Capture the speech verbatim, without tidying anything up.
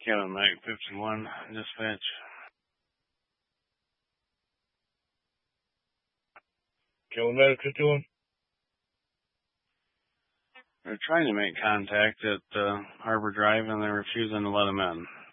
Kevin Mike fifty-one, dispatch. Kevin Mike fifty-one. They're trying to make contact at uh, Harbor Drive, and they're refusing to let them in.